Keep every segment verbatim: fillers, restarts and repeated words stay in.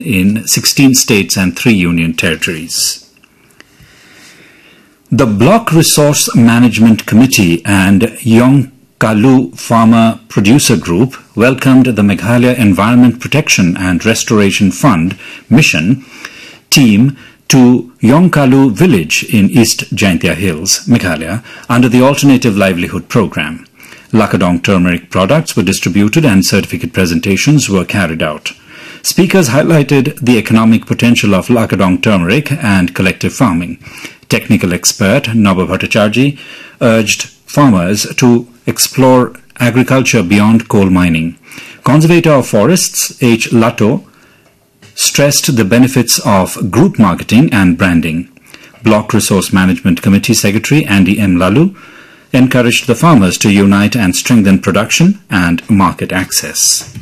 in sixteen states and three union territories. The Block Resource Management Committee and Yongkalu Farmer Producer Group welcomed the Meghalaya Environment Protection and Restoration Fund mission team to Yongkalu village in East Jaintia Hills, Meghalaya, under the Alternative Livelihood Program. Lakadong turmeric products were distributed and certificate presentations were carried out. Speakers highlighted the economic potential of Lakadong turmeric and collective farming. Technical expert Nabha Bhattacharjee urged farmers to explore agriculture beyond coal mining. Conservator of Forests H. Lato stressed the benefits of group marketing and branding. Block Resource Management Committee Secretary Andy M. Lalu encouraged the farmers to unite and strengthen production and market access.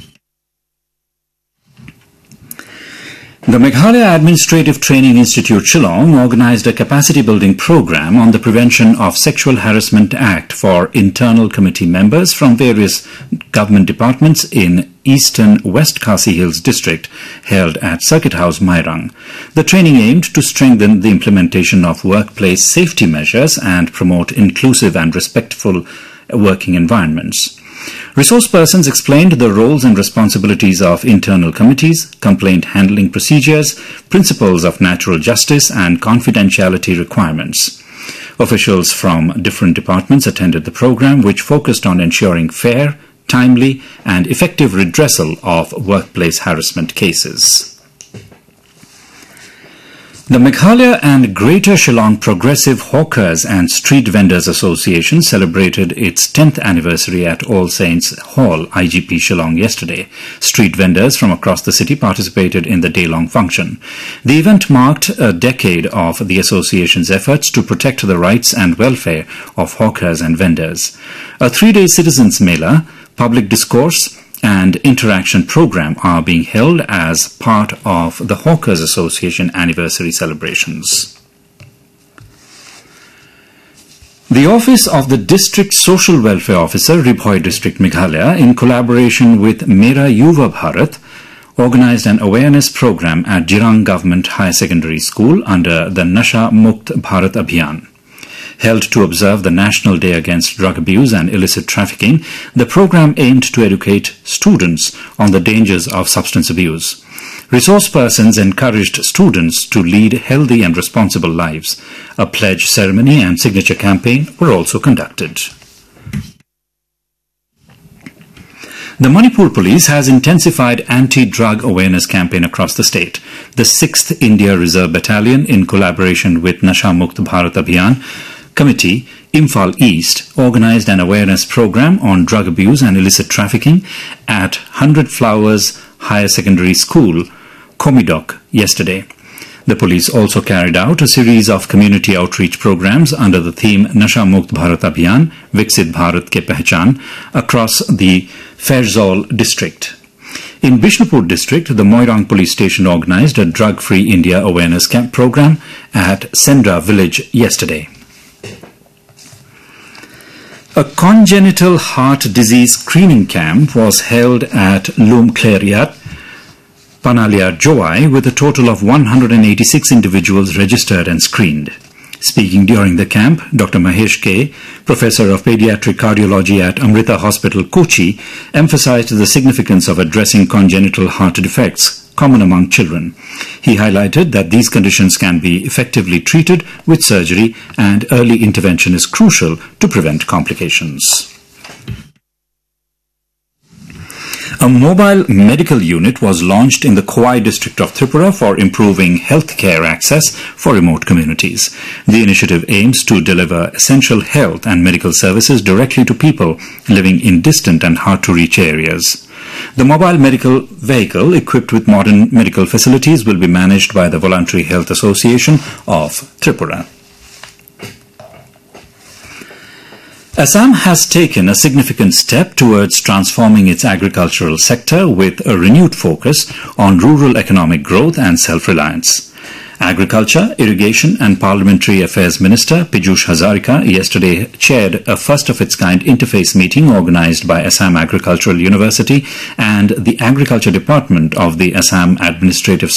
The Meghalaya Administrative Training Institute Shillong organized a capacity-building program on the Prevention of Sexual Harassment Act for internal committee members from various government departments in eastern West Khasi Hills district, held at Circuit House, Mairang. The training aimed to strengthen the implementation of workplace safety measures and promote inclusive and respectful working environments. Resource persons explained the roles and responsibilities of internal committees, complaint handling procedures, principles of natural justice, and confidentiality requirements. Officials from different departments attended the program, which focused on ensuring fair, timely, and effective redressal of workplace harassment cases. The Meghalaya and Greater Shillong Progressive Hawkers and Street Vendors Association celebrated its tenth anniversary at All Saints Hall, I G P Shillong yesterday. Street vendors from across the city participated in the day-long function. The event marked a decade of the association's efforts to protect the rights and welfare of hawkers and vendors. A three-day citizens' mela, public discourse, and interaction program are being held as part of the Hawkers Association anniversary celebrations. The Office of the District Social Welfare Officer, Ribhoi District, Meghalaya, in collaboration with Mera Yuva Bharat, organized an awareness program at Jirang Government High Secondary School under the Nasha Mukt Bharat Abhiyan. Held to observe the National Day Against Drug Abuse and Illicit Trafficking, the program aimed to educate students on the dangers of substance abuse. Resource persons encouraged students to lead healthy and responsible lives. A pledge ceremony and signature campaign were also conducted. The Manipur Police has intensified anti-drug awareness campaign across the state. The sixth India Reserve Battalion, in collaboration with Nasha Mukt Bharat Abhiyan Committee, Imphal East, organized an awareness program on drug abuse and illicit trafficking at one hundred Flowers Higher Secondary School, Komidok, yesterday. The police also carried out a series of community outreach programs under the theme Nasha Mukt Bharat Abhiyan, Viksit Bharat Ke Pehchan across the Fairzol district. In Bishnupur district, the Moirang police station organized a drug-free India awareness camp program at Sendra village yesterday. A congenital heart disease screening camp was held at Lumkleriat, Panaliar Joai, with a total of one hundred eighty-six individuals registered and screened. Speaking during the camp, Doctor Mahesh K., Professor of Pediatric Cardiology at Amrita Hospital, Kochi, emphasized the significance of addressing congenital heart defects common among children. He highlighted that these conditions can be effectively treated with surgery and early intervention is crucial to prevent complications. A mobile medical unit was launched in the Khowai district of Tripura for improving healthcare access for remote communities. The initiative aims to deliver essential health and medical services directly to people living in distant and hard-to-reach areas. The mobile medical vehicle, equipped with modern medical facilities, will be managed by the Voluntary Health Association of Tripura. Assam has taken a significant step towards transforming its agricultural sector with a renewed focus on rural economic growth and self-reliance. Agriculture, Irrigation and Parliamentary Affairs Minister Piyush Hazarika yesterday chaired a first-of-its-kind interface meeting organised by Assam Agricultural University and the Agriculture Department of the Assam Administrative